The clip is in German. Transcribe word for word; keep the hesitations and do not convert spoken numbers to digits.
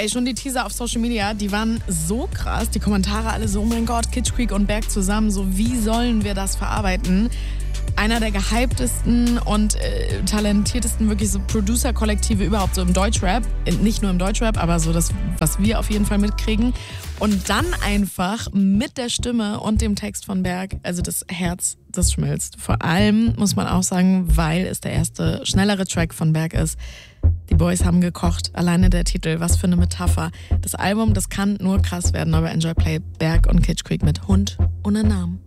ey, schon die Teaser auf Social Media, die waren so krass. Die Kommentare alle so, oh mein Gott, Kitsch Creek und Berg zusammen, so wie sollen wir das verarbeiten? Einer der gehyptesten und äh, talentiertesten wirklich so Producer-Kollektive überhaupt so im Deutschrap. Nicht nur im Deutschrap, aber so das, was wir auf jeden Fall mitkriegen. Und dann einfach mit der Stimme und dem Text von Berg, also das Herz, das schmilzt. Vor allem muss man auch sagen, weil es der erste schnellere Track von Berg ist. Die Boys haben gekocht. Alleine der Titel, was für eine Metapher. Das Album, das kann nur krass werden, aber Enjoy Play, Berg und Kitsch Creek mit Hund ohne Namen.